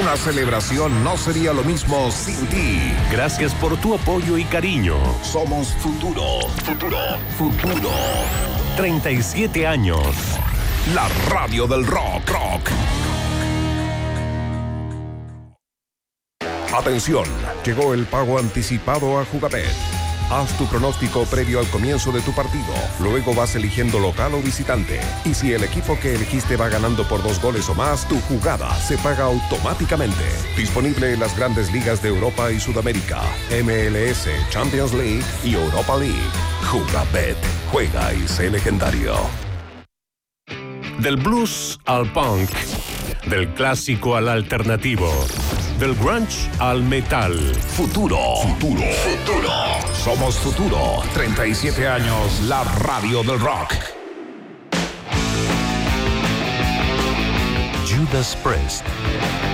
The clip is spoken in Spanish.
Una celebración no sería lo mismo sin ti. Gracias por tu apoyo y cariño. Somos futuro. 37 años. La radio del rock. Atención, llegó el pago anticipado a Jugabet. Haz tu pronóstico previo al comienzo de tu partido. Luego vas eligiendo local o visitante. Y si el equipo que elegiste va ganando por 2 goles o más, tu jugada se paga automáticamente. Disponible en las grandes ligas de Europa y Sudamérica, MLS, Champions League y Europa League. Jugabet. Juega y sé legendario. Del blues al punk. Del clásico al alternativo. Del grunge al metal. Futuro. Somos futuro. 37 años, la radio del rock. Judas Priest.